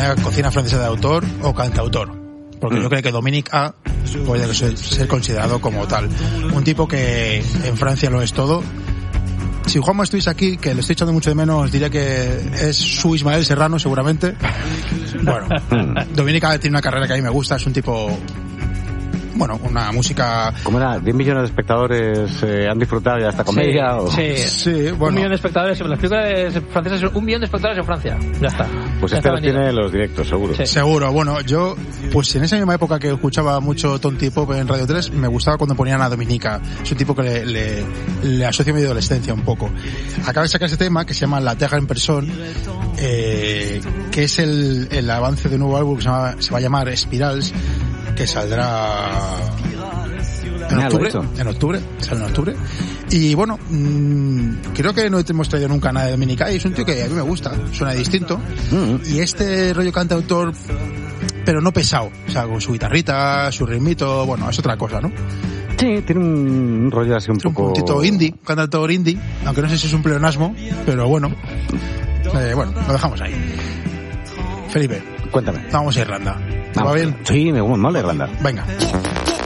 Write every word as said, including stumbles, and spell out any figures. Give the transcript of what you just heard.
llamaría cocina francesa de autor o cantautor, porque mm. yo creo que Dominique A puede ser, ser considerado como tal. Un tipo que en Francia lo es todo. Si Juanma estuviese aquí, que le estoy echando mucho de menos, diría que es su Ismael Serrano, seguramente. Bueno, Dominique A tiene una carrera que a mí me gusta, es un tipo... Bueno, una música... ¿Cómo era? ¿diez millones de espectadores eh, han disfrutado de esta comedia? Sí, o... sí. sí, bueno. Un millón de espectadores, las películas francesas, un millón de espectadores en Francia. Ya está. Pues ya este los tiene los directos, seguro. Sí. Seguro. Bueno, yo, pues en esa misma época que escuchaba mucho Tonti Pop en Radio tres, me gustaba cuando ponían a Dominica. Es un tipo que le, le, le asocio a mi adolescencia un poco. Acaba de sacar ese tema que se llama La Terre en Person, eh, que es el, el avance de un nuevo álbum que se, llama, se va a llamar Spirals, que saldrá en octubre, en octubre, sale en octubre. Y bueno, mmm, creo que no hemos traído nunca nada de Dominica y es un tío que a mí me gusta, suena distinto. Mm-hmm. Y este rollo cantautor, pero no pesado, o sea, con su guitarrita, su ritmito, bueno, es otra cosa, ¿no? Sí, tiene un rollo así un, un poco... Un puntito indie, un cantautor indie, aunque no sé si es un pleonasmo, pero bueno, eh, bueno, lo dejamos ahí. Felipe, cuéntame. Vamos a Irlanda. ¿Te va bien? Sí, me gusta Irlanda. Venga.